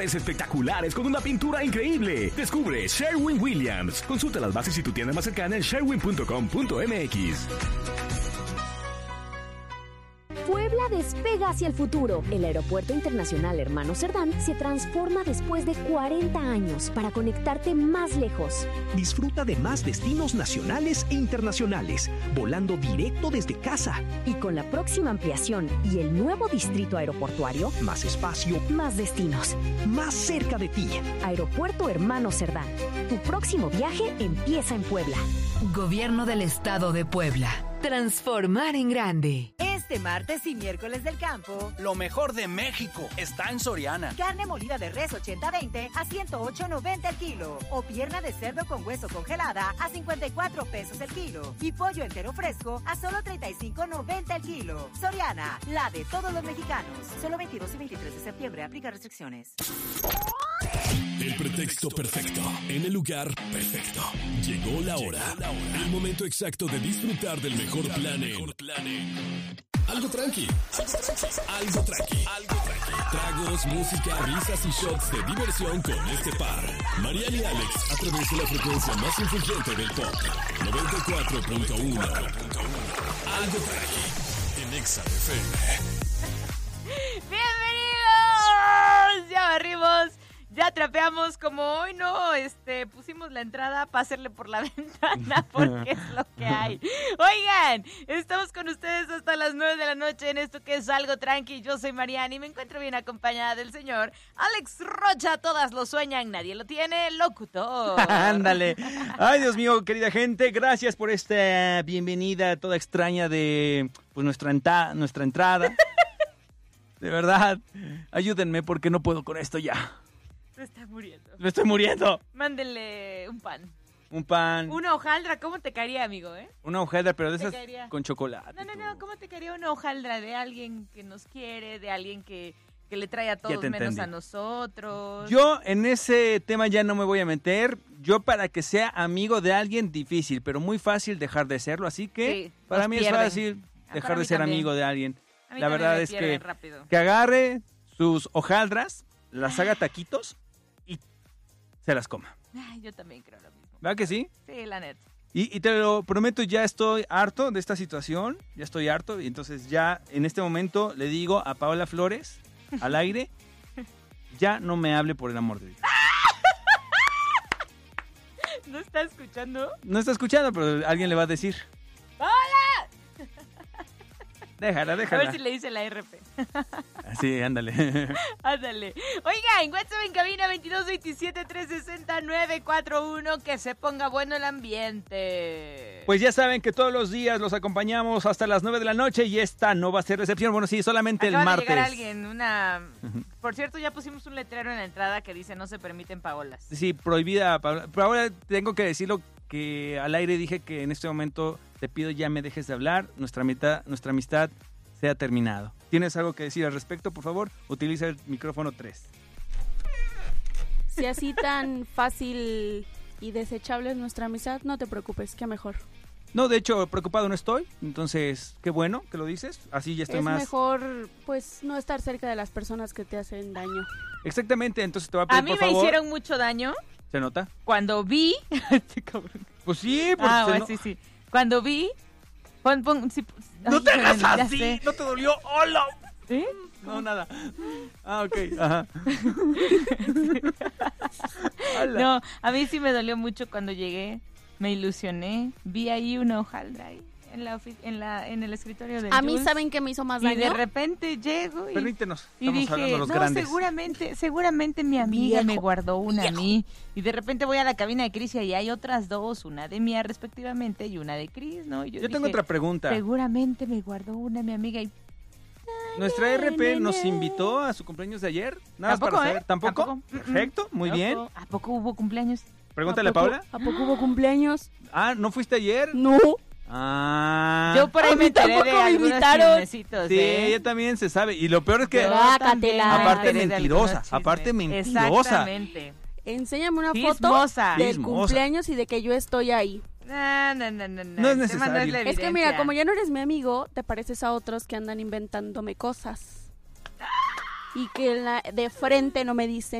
colores espectaculares con una pintura increíble. Descubre Sherwin-Williams. Consulta las bases y tu tienda más cercana en sherwin.com.mx. Puebla despega hacia el futuro. El Aeropuerto Internacional Hermano Cerdán se transforma después de 40 años para conectarte más lejos. Disfruta de más destinos nacionales e internacionales, volando directo desde casa. Y con la próxima ampliación y el nuevo distrito aeroportuario, Más espacio, más destinos. más cerca de ti. Aeropuerto Hermano Cerdán. Tu próximo viaje empieza en Puebla. Gobierno del Estado de Puebla. Transformar en grande. Este martes y miércoles del campo, Lo mejor de México está en Soriana. carne molida de res 80-20 a 108.90 el kilo. O pierna de cerdo con hueso congelada a 54 pesos el kilo. Y pollo entero fresco a solo 35.90 el kilo. Soriana, la de todos los mexicanos. Solo 22 y 23 de septiembre. Aplica restricciones. El pretexto perfecto, en el lugar perfecto. Llegó la hora. El momento exacto de disfrutar del mejor plan en Algo tranqui. Algo tranqui. Tragos, música, risas y shots de diversión con este par. Mariana y Alex, a través de la frecuencia más influyente del pop. 94.1. Algo tranqui. En Exa FM. ¡Bienvenidos! Ya barrimos, ya trapeamos, como hoy no, pusimos la entrada para hacerle por la ventana porque es lo que hay. Oigan, estamos con ustedes hasta las 9 de la noche en esto que es Algo Tranqui. Yo soy Mariana y me encuentro bien acompañada del señor Alex Rocha. Todas lo sueñan, nadie lo tiene, locutor. Ándale. Ay, Dios mío, querida gente, gracias por esta bienvenida toda extraña de pues nuestra entrada. De verdad, ayúdenme porque no puedo con esto ya. Se está muriendo. Me estoy muriendo. Mándenle un pan. Un pan. Una hojaldra, ¿cómo te caería, amigo, Una hojaldra, pero de ¿Te esas caería? con chocolate. No, ¿cómo te caería una hojaldra de alguien que nos quiere, de alguien que le trae a todos te menos entendí. a nosotros? Yo en ese tema ya no me voy a meter. Yo para que sea amigo de alguien, difícil, pero muy fácil dejar de serlo. Así que Sí, para nos mí pierden. es fácil Para dejar mí de ser también. amigo de alguien. A mí La también verdad me es pierden que rápido. agarre sus hojaldras, las haga taquitos y se las coma. Ay, yo también creo lo mismo. ¿Verdad que sí? Sí, la neta. Y te lo prometo, ya estoy harto de esta situación, ya estoy harto, y entonces ya en este momento le digo a Paola Flores, al aire, ya no me hable por el amor de Dios. ¿No está escuchando? No está escuchando, pero alguien le va a decir. ¡Hola! Déjala. A ver si le dice la RP. Sí, ándale. Ándale. Oigan, WhatsApp en cabina 2227-360-941, que se ponga bueno el ambiente. Pues ya saben que todos los días los acompañamos hasta las 9 de la noche y esta no va a ser recepción. Bueno, sí, solamente Acaba el martes. de llegar alguien, Por cierto, ya pusimos un letrero en la entrada que dice no se permiten paolas. Sí, prohibida. Pero ahora tengo que decirlo que al aire dije que en este momento te pido ya me dejes de hablar. Nuestra amistad se ha terminado. ¿Tienes algo que decir al respecto, por favor? Utiliza el micrófono 3. Si así tan fácil y desechable es nuestra amistad, no te preocupes, que mejor. No, de hecho, preocupado no estoy. Entonces, qué bueno que lo dices. Así ya estoy Es más... mejor, pues, no estar cerca de las personas que te hacen daño. Exactamente, entonces te voy a pedir, A mí por me favor... hicieron mucho daño ¿Se nota? cuando vi... Este cabrón. Pues sí, porque Bueno, sí. Cuando vi... sí, ¡No ay, te hagas ya así! sé. ¡No te dolió! ¡Hola! ¿Sí? No, nada. Ah, ok. Ajá. No, a mí sí me dolió mucho cuando llegué. Me ilusioné. Vi ahí una hojaldra ahí en el escritorio de A mí, Jules, ¿saben qué me hizo más y daño? de repente llego y... Permítenos, Y estamos dije, hablando los no, grandes. seguramente mi amiga Viejo, me guardó una viejo. a mí. Y de repente voy a la cabina de Cris y ahí hay otras dos, una de Mía respectivamente y una de Cris, ¿no? Y Yo dije, tengo otra pregunta. Seguramente me guardó una mi amiga y... Nuestra RP nos invitó a su cumpleaños de ayer. Nada más para ¿Tampoco, saber. ¿Tampoco? ¿Tampoco? Perfecto, muy bien. ¿A poco hubo cumpleaños? Pregúntale a Paula. ¿A poco hubo cumpleaños? Ah, ¿no fuiste ayer? No. Ah. Yo por ahí a me mí enteré tampoco de me algunos invitaron. chismecitos, Sí, ella también se sabe. Y lo peor es que... Guácatela. Aparte enteré de mentirosa, algunos chismes. aparte mentirosa. Exactamente. Enséñame una Chismosa. foto del Chismosa. cumpleaños y de que yo estoy ahí. No. No es el tema necesario. la Es que mira, evidencia. como ya no eres mi amigo, te pareces a otros que andan inventándome cosas. Y que de frente no me dicen